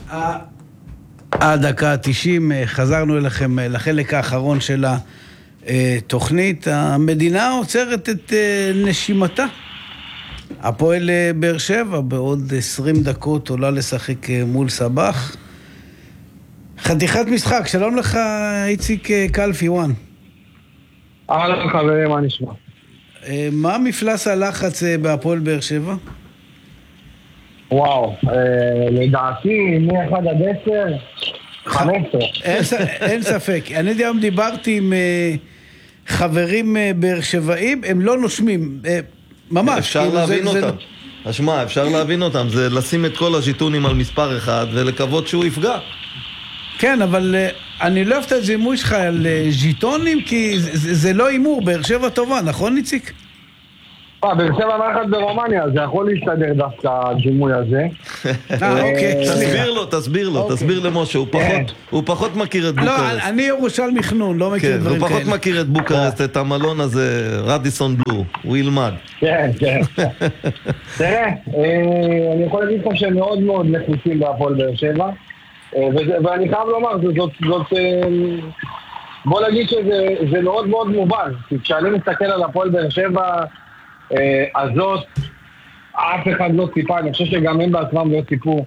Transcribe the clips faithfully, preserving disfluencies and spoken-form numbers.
הדקה ה-תשעים, חזרנו אליכם לחלק האחרון של התוכנית. המדינה עוצרת את נשימתה. הפועל באר שבע בעוד עשרים דקות עולה לשחק מול סבח. חתיכת משחק, שלום לך איציק קלפי, וואן. אהלן חברים, מה נשמע? מה מפלס הלחץ בהפועל באר שבע? וואו, לדעתי מ-אחד עד עשר, חמש עשרה. אין ספק. אני היום דיברתי עם חברים באר שבעים, הם לא נושמים, ממש. אפשר להבין אותם. אשמה, אפשר להבין אותם. זה לשים את כל הז'יטונים על מספר אחד ולקוות שהוא יפגע. כן, אבל אני לא אוהבת את זה אימוי שלך על ז'יטונים, כי זה, זה לא אימור, באר שבע טובה, נכון ניציק? אה, באר שבע מאחד ברומניה, זה יכול להסתדר דווקא הדימוי הזה. אה, אוקיי. תסביר לו, תסביר לו, תסביר למשה, הוא פחות מכיר את בוקרסט. לא, אני ירושלמי חנון, לא מכיר דברים כאלה. הוא פחות מכיר את בוקרסט, את המלון הזה, רדיסון בלו, הוא ילמד. כן, כן. תראה, אני יכול להגיד לך שהם מאוד מאוד נחוצים בהפועל באר שבע. ואני חייב לומר, זאת, זאת, בוא נגיד שזה מאוד מאוד מובן, כי כשאני מסתכל על הפועל באר שבע הזאת, אף אחד לא ציפה, אני חושב שגם הם בעצמם לא ציפו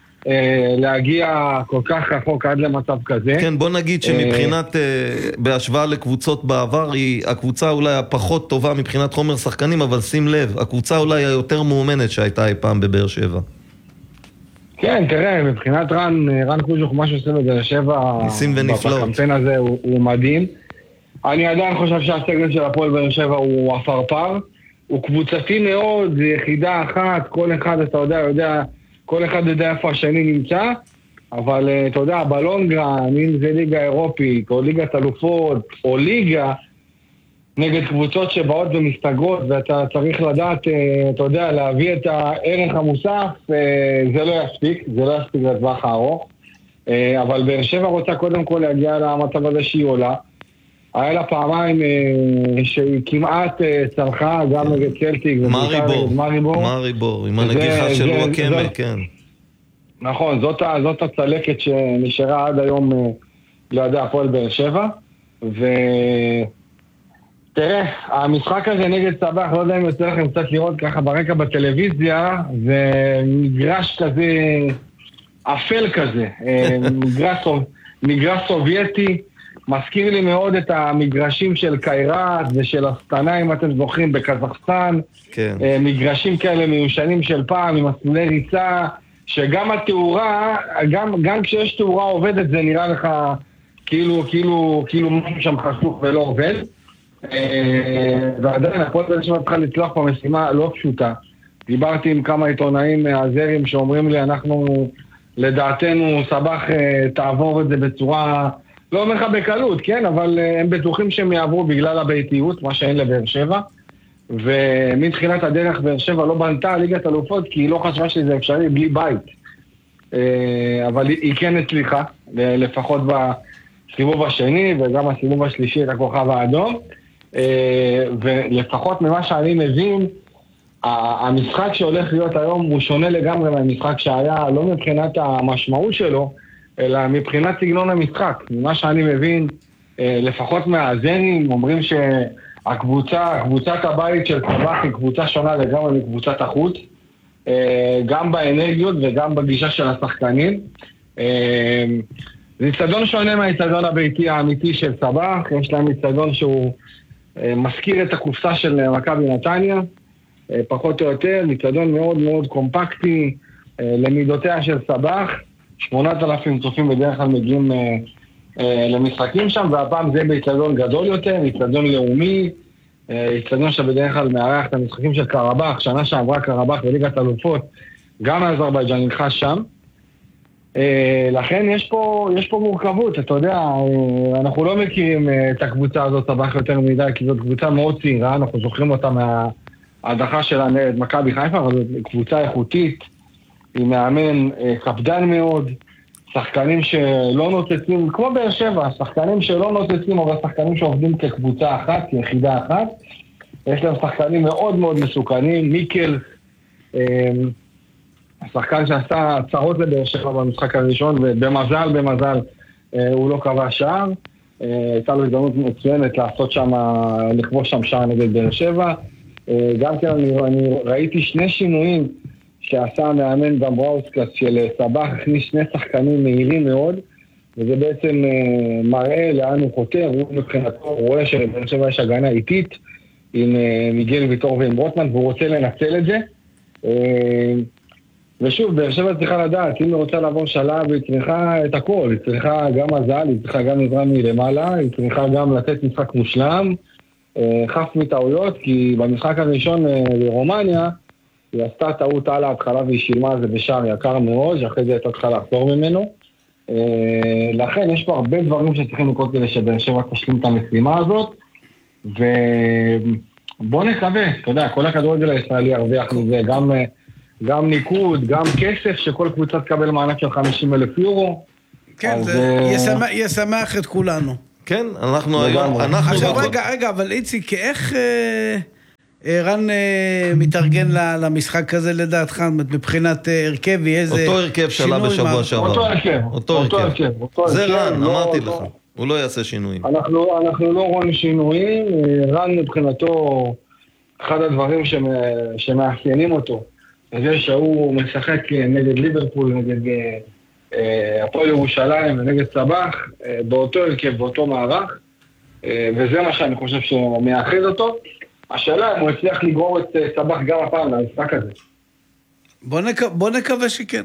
להגיע כל כך רחוק עד למצב כזה. כן, בוא נגיד שמבחינת, בהשוואה לקבוצות בעבר, היא הקבוצה אולי הפחות טובה מבחינת חומר שחקנים, אבל שים לב, הקבוצה אולי היותר מאומנת שהייתה אי פעם בבאר שבע. כן, תראה, מבחינת רן, רן קוז'וך, מה שעושה בבאר שבע, ניסים ונפלאות. בקמפיין הזה הוא, הוא מדהים. אני עדיין חושב שהסגל של הפועל באר שבע הוא הפרפר, הוא קבוצתי מאוד, זה יחידה אחת, כל אחד, אתה יודע, יודע, כל אחד יודע איפה השני נמצא, אבל אתה יודע, בלונגרן, אם זה ליגה אירופית, או ליגת אלופות, או ליגה, נגד קבוצות שבאות ומסתגרות, ואתה צריך לדעת, אתה יודע, להביא את הערך המוסף, זה לא יספיק, זה לא יספיק לטווח הארוך, אבל באר שבע רוצה קודם כל להגיע למצב הזה שהיא עולה. היה לה פעמיים שהיא כמעט צלחה, גם נגד צלטיק, מריבור, מריבור, עם הנגיחה של וואקמה, כן. נכון, זאת הצלקת שנשארה עד היום לידי הפועל באר שבע, ו... תראה, המשחק הזה נגד סבח, לא יודע אם יוצא לכם קצת לראות ככה ברקע בטלוויזיה, זה מגרש כזה, אפל כזה, מגרש, מגרש סובייטי, מזכיר לי מאוד את המגרשים של קיירת ושל הסטנה, אם אתם זוכרים, בקזחסטן, כן. מגרשים כאלה מיושנים של פעם, עם מסלולי ריצה, שגם התאורה, גם, גם כשיש תאורה עובדת, זה נראה לך כאילו, כאילו, כאילו משהו שם חשוך ולא עובד. ועדיין הפועל באר שבע צריכה לצלוח פה משימה לא פשוטה. דיברתי עם כמה עיתונאים הזרים שאומרים לי, אנחנו לדעתנו סבח תעבור את זה בצורה לא אומר לך בקלות, כן, אבל הם בטוחים שהם יעברו בגלל הביתיות, מה שאין לבאר שבע, ומתחילת הדרך באר שבע לא בנתה ליגת אלופות כי היא לא חשבה שזה אפשרי בלי בית, אבל היא כן הצליחה, לפחות בסיבוב השני וגם הסיבוב השלישי את הכוכב האדום, ולפחות ממה שאני מבין, המשחק שהולך להיות היום הוא שונה לגמרי מהמשחק שהיה, לא מבחינת המשמעות שלו, אלא מבחינת סגנון המשחק. ממה שאני מבין, לפחות מהזנים, אומרים שהקבוצה, קבוצת הבית של סבח היא קבוצה שונה לגמרי מקבוצת החוץ, גם באנרגיות וגם בגישה של השחקנים. זה מצטדון שונה מהמצטדון הביתי האמיתי של סבח, יש להם מצטדון שהוא מזכיר את הקופסה של מכבי נתניה, פחות או יותר, מצטדון מאוד מאוד קומפקטי, למידותיה של סבח, שמונת אלפים צופים בדרך כלל מגיעים אה, אה, למשחקים שם, והפעם זה באצטדיון גדול יותר, אצטדיון לאומי, אצטדיון אה, שבדרך כלל מארח את המשחקים של קרבח, שנה שעברה קרבח בליגת אלופות, גם אזרבייג'אן נלחש שם. אה, לכן יש פה, יש פה מורכבות, אתה יודע, אה, אנחנו לא מכירים אה, את הקבוצה הזאת סבח יותר מדי, כי זאת קבוצה מאוד צעירה, אנחנו זוכרים אותה מההדחה של מכבי חיפה, אבל זאת קבוצה איכותית, עם מאמן קפדן מאוד, שחקנים שלא נוצצים, כמו באר שבע, שחקנים שלא נוצצים, אבל שחקנים שעובדים כקבוצה אחת, כיחידה אחת. יש להם שחקנים מאוד מאוד מסוכנים, מיקל, השחקן שעשה צרות לבאר שבע במשחק הראשון, ובמזל, במזל, הוא לא קבע שער. הייתה לו הזדמנות מצוינת לעשות שם, לכבוש שם שער נגד באר שבע. גם כן אני, אני ראיתי שני שינויים שעשה המאמן דמבראוסקס של סבח, הכניס שני שחקנים מהירים מאוד, וזה בעצם מראה לאן הוא חותר. הוא מבחינתו רואה שבאר שבע יש הגנה איטית עם מיגל ויטור ועם רוטמן, והוא רוצה לנצל את זה. ושוב, באר שבע צריכה לדעת, אם היא רוצה לעבור שלב, היא צריכה את הכל, היא צריכה גם מזל, היא צריכה גם עזרה מלמעלה, היא צריכה גם לתת משחק מושלם, חף מטעויות, כי במשחק הראשון לרומניה, היא עשתה טעות על ההתחלה והיא שילמה על זה בשער יקר מאוד, שאחרי זה הייתה צריכה לחזור ממנו. לכן יש פה הרבה דברים שצריכים לקרות כדי שבאר שבע תשלים את המשימה הזאת, ובוא נקווה, אתה יודע, כל הכדורגל הישראלי ירוויח מזה, גם... גם ניקוד, גם כסף, שכל קבוצה תקבל מענק של חמישים אלף יורו. כן, זה ישמח את כולנו. כן, אנחנו היום... עכשיו רגע, רגע, אבל איציק, איך רן מתארגן למשחק הזה לדעתך, מבחינת הרכבי, איזה שינוי? אותו הרכב שלה בשבוע שעבר. אותו הרכב. אותו הרכב. זה רן, אמרתי לך. הוא לא יעשה שינויים. אנחנו לא רואים שינויים. רן מבחינתו, אחד הדברים שמאפיינים אותו, זה שהוא משחק נגד ליברפול, נגד הפועל ירושלים ונגד סבח, באותו הרכב, באותו מערך, וזה מה שאני חושב שמאחד אותו. השאלה אם הוא הצליח לגרור את סבח גם הפעם למשחק הזה. בוא, נק... בוא נקווה שכן.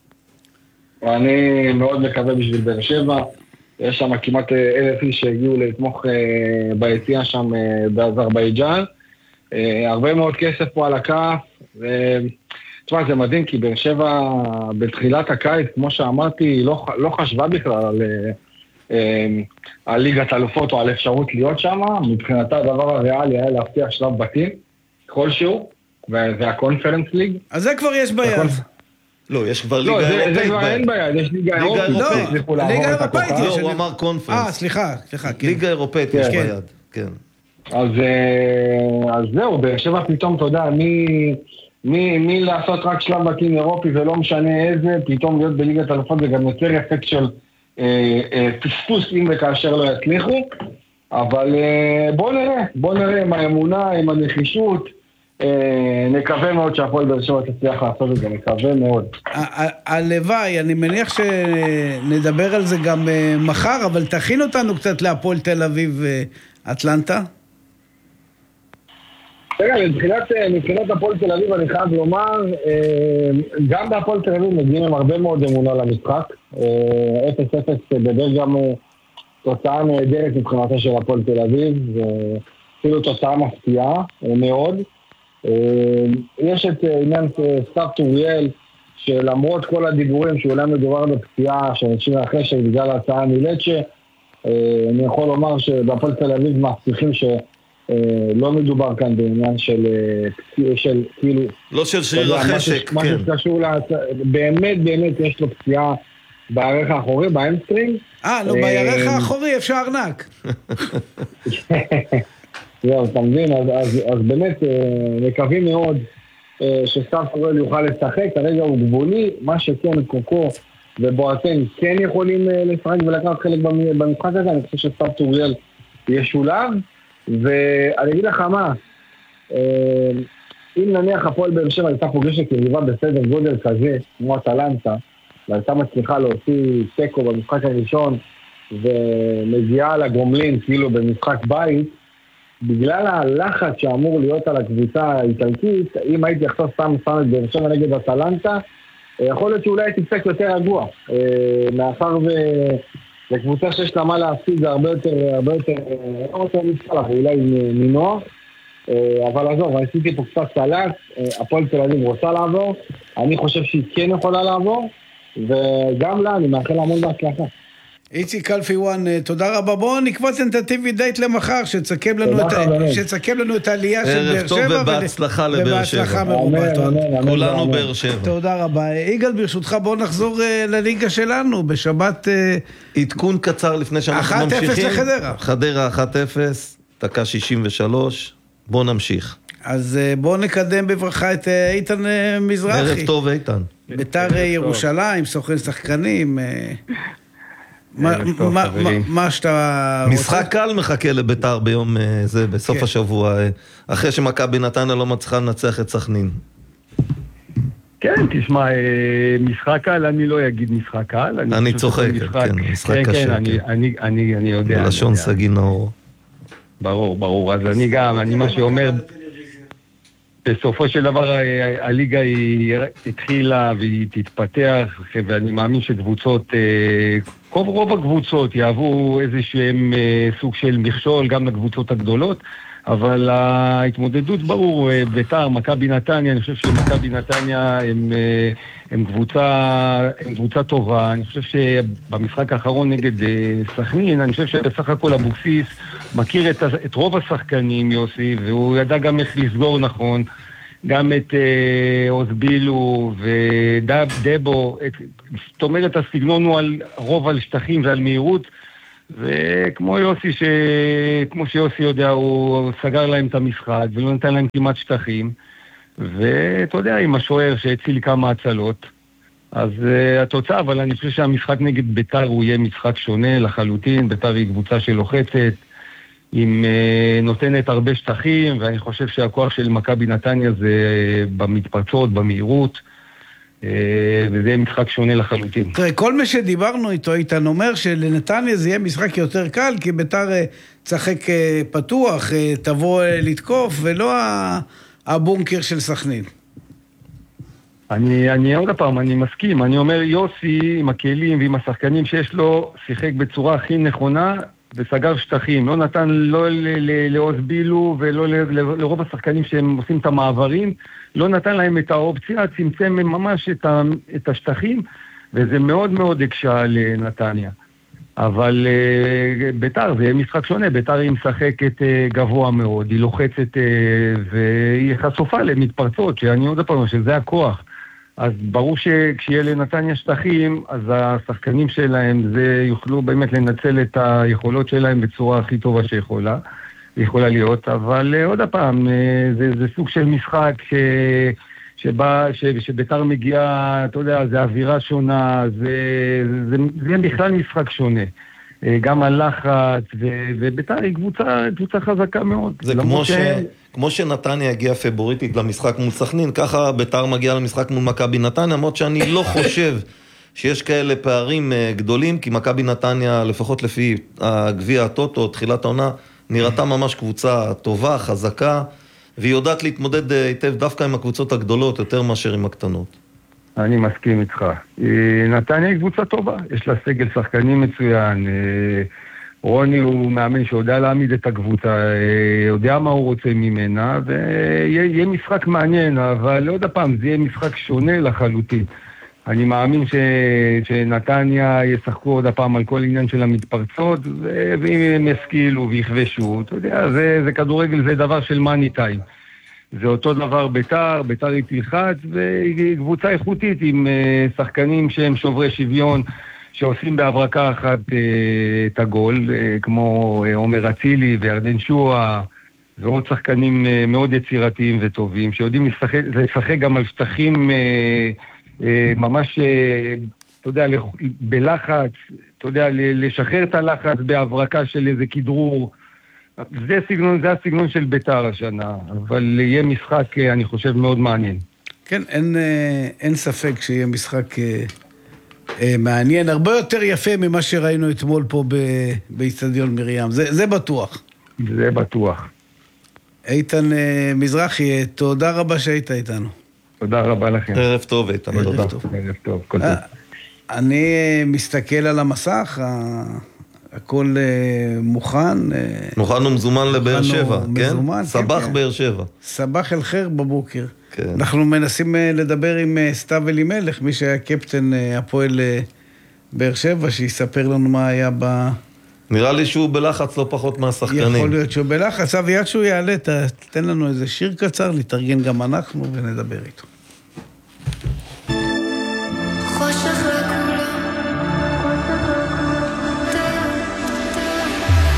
אני מאוד מקווה בשביל באר שבע. יש שם כמעט אלף איש שהגיעו לתמוך ביציאה שם באזרבייג'אן. הרבה מאוד כסף פה על הכף, ו... תשמע, זה מדהים, כי באר שבע בתחילת הקיץ, כמו שאמרתי, לא, לא חשבה בכלל על, על ליגת אלופות או על אפשרות להיות שם. מבחינתה הדבר הריאלי היה להבטיח שלב בתים כלשהו, וזה הקונפרנס ליג. אז זה כבר יש ביד. הקונפ... לא, יש כבר ליגה לא, אירופאית. זה, זה כבר אין ביד, יש ליגה אירופאית. לא, ליגה אירופאית יש. לא, הוא אמר קונפרנס. אה, סליחה, סליחה. כן. ליגה אירופאית יש ביד, כן. אז, אז זהו, באר שבע פתאום, אתה יודע, מי... מי, מי לעשות רק שלב בתים אירופי ולא משנה איזה, פתאום להיות בליגת אלופות זה גם יותר אפקט של אה, אה, פספוס אם וכאשר לא יצליחו, אבל אה, בוא נראה, בוא נראה עם האמונה, עם הנחישות, אה, נקווה מאוד שהפועל באר שבע תצליח לעשות את זה, נקווה מאוד. הלוואי, אני מניח שנדבר על זה גם מחר, אבל תכין אותנו קצת להפועל תל אביב אטלנטה. תראה, מבחינת הפועל תל אביב אני חייב לומר, גם בהפועל תל אביב מגיעים עם הרבה מאוד אמונה למשחק. אפס אפס בדרך גם תוצאה נהדרת מבחינתה של הפועל תל אביב, ואפילו תוצאה מפתיעה מאוד. יש את עניין סתיו טוריאל, שלמרות כל הדיבורים שאולי מדובר בפציעה שנשאיר אחרי שבגלל ההצעה מלצ'ה, אני יכול לומר שבהפועל תל אביב מבטיחים ש... לא מדובר כאן בעניין של, של כאילו... לא של שריר החשק, כן. משהו שקשור לה... באמת, באמת יש לו פציעה בערך האחורי, באמסטרינג. אה, לא, בירך האחורי אפשר ארנק. זהו, אתה מבין, אז, אז, אז באמת מקווים מאוד שסתיו טוריאל יוכל לשחק, הרגע הוא גבולי, מה שכן קוקו ובועטן כן יכולים לשחק ולקחת חלק במשחק הזה, אני חושב שסתיו טוריאל ישולב. ואני אגיד לך מה, אם נניח הפועל באר שבע הייתה פוגשת יריבה בסדר גודל כזה, כמו אטלנטה, והייתה מצליחה להוציא תיקו במשחק הראשון, ומגיעה לגומלין כאילו במשחק בית, בגלל הלחץ שאמור להיות על הקבוצה האיטלקית, אם הייתי עכשיו סתם שם את באר שבע נגד אטלנטה, יכול להיות שאולי הייתי קצת יותר רגוע, מאחר ו... לקבוצה שיש לה מה להפסיד זה הרבה יותר, הרבה יותר, לא יותר מצלח, אולי מנוח, אבל עזוב, אני עשיתי פה קצת סלט, הפועל תל אביב רוצה לעבור, אני חושב שהיא כן יכולה לעבור, וגם לה, אני מאחל המון בהצלחה. איציק קלפי וואן, תודה רבה. בואו נקבע טנטטיבי דייט למחר, שתסכם לנו, לנו את העלייה של באר שבע. ערב טוב ובהצלחה לבאר שבע. ובהצלחה מרובה. כולנו באר שבע. תודה רבה. יגאל, ברשותך, בואו נחזור לליגה שלנו, בשבת... עדכון קצר לפני שאנחנו ממשיכים. אחת אפס לחדרה. חדרה אחת אפס, דקה שישים ושלוש, בואו נמשיך. אז בואו נקדם בברכה את איתן מזרחי. ערב טוב, איתן. בית"ר ירושלים, סוכן שחקנים. מה שאתה... משחק קל מחכה לבית"ר ביום זה, בסוף השבוע, אחרי שמכבי נתניה לא מצליחה לנצח את סכנין. כן, תשמע, משחק קל, אני לא אגיד משחק קל. אני צוחק, כן, משחק קשה. כן, אני יודע. בלשון סגי נאור. ברור, ברור. אז אני גם, אני מה שאומר, בסופו של דבר הליגה היא התחילה והיא תתפתח, ואני מאמין שקבוצות, רוב הקבוצות יעבו איזשהם סוג של מכשול, גם לקבוצות הגדולות, אבל ההתמודדות ברור, בית"ר, מכבי נתניה, אני חושב שמכבי נתניה הם, הם, קבוצה, הם קבוצה טובה. אני חושב שבמשחק האחרון נגד סכנין, אני חושב שבסך הכל אבוקסיס מכיר את, את רוב השחקנים, יוסי, והוא ידע גם איך לסגור נכון, גם את אוזבילו ודבו, זאת אומרת, הסגנון הוא על רוב על שטחים ועל מהירות, וכמו יוסי, ש... כמו שיוסי יודע, הוא סגר להם את המשחק ולא נתן להם כמעט שטחים, ואתה יודע, עם השוער שהציל כמה הצלות, אז uh, התוצאה, אבל אני חושב שהמשחק נגד בית"ר הוא יהיה משחק שונה לחלוטין. בית"ר היא קבוצה שלוחצת, עם uh, נותנת הרבה שטחים, ואני חושב שהכוח של מכבי נתניה זה uh, במתפרצות, במהירות, וזה יהיה משחק שונה לחלוטין. תראה, כל מה שדיברנו איתו איתן אומר שלנתניה זה יהיה משחק יותר קל, כי בית"ר צחק פתוח, תבוא לתקוף, ולא הבונקר של סכנין. אני, אני עוד הפעם, אני מסכים, אני אומר יוסי עם הכלים ועם השחקנים שיש לו, שיחק בצורה הכי נכונה, וסגר שטחים, לא נתן לא לאוזבילו ולא לרוב השחקנים שהם עושים את המעברים, לא נתן להם את האופציה, צמצם ממש את, ה, את השטחים, וזה מאוד מאוד הקשה לנתניה. אבל uh, בית"ר זה יהיה משחק שונה, בית"ר היא משחקת uh, גבוה מאוד, היא לוחצת uh, והיא חשופה למתפרצות, שאני עוד פעם, שזה הכוח. אז ברור שכשיהיה לנתניה שטחים, אז השחקנים שלהם זה יוכלו באמת לנצל את היכולות שלהם בצורה הכי טובה שיכולה, יכולה להיות, אבל עוד הפעם, זה, זה סוג של משחק ש, שבה, ש, שבית"ר מגיעה, אתה יודע, זה אווירה שונה, זה, זה, זה, זה בכלל משחק שונה. גם הלחץ, ובית"ר היא קבוצה, קבוצה חזקה מאוד. זה כמו, ש... כמו שנתניה הגיעה פבוריטית למשחק מול סכנין, ככה בית"ר מגיעה למשחק מול מכבי נתניה, למרות שאני לא חושב שיש כאלה פערים גדולים, כי מכבי נתניה, לפחות לפי הגביע הטוטו, תחילת העונה, נראתה ממש קבוצה טובה, חזקה, והיא יודעת להתמודד היטב דווקא עם הקבוצות הגדולות, יותר מאשר עם הקטנות. אני מסכים איתך. נתניה היא קבוצה טובה, יש לה סגל שחקנים מצוין, רוני הוא מאמן שיודע להעמיד את הקבוצה, יודע מה הוא רוצה ממנה, ויהיה משחק מעניין, אבל עוד הפעם, זה יהיה משחק שונה לחלוטין. אני מאמין ש... שנתניה ישחקו עוד הפעם על כל עניין של המתפרצות, ו... ואם הם ישכילו ויחבשו, אתה יודע, זה, זה כדורגל, זה דבר של מאני טיים. זה אותו דבר בית"ר, בית"ר היא תלחץ, והיא קבוצה איכותית עם שחקנים שהם שוברי שוויון, שעושים בהברקה אחת את הגול, כמו עומר אצילי וירדן שועה, ועוד שחקנים מאוד יצירתיים וטובים, שיודעים לשחק, לשחק גם על שטחים ממש, אתה יודע, בלחץ, אתה יודע, לשחרר את הלחץ בהברקה של איזה כדרור. זה הסגנון, זה הסגנון של בית"ר השנה, אבל יהיה משחק, אני חושב, מאוד מעניין. כן, אין, אין ספק שיהיה משחק מעניין, הרבה יותר יפה ממה שראינו אתמול פה באצטדיון מרים, זה, זה בטוח. זה בטוח. איתן מזרחי, תודה רבה שהיית איתנו. תודה רבה לכם. ערב טוב, איתן, תודה. ערב טוב, כל טוב. אני מסתכל על המסך, הכל מוכן. מוכן ומזומן לבאר שבע, כן? סבח באר שבע. סבח אל חיר בבוקר. אנחנו מנסים לדבר עם סתיו אלימלך, מי שהיה קפטן הפועל באר שבע, שיספר לנו מה היה ב... נראה לי שהוא בלחץ לא פחות מהשחקנים. יכול להיות שהוא בלחץ, אבל יד שהוא יעלה, תן לנו איזה שיר קצר, נתארגן גם אנחנו ונדבר איתו. חושך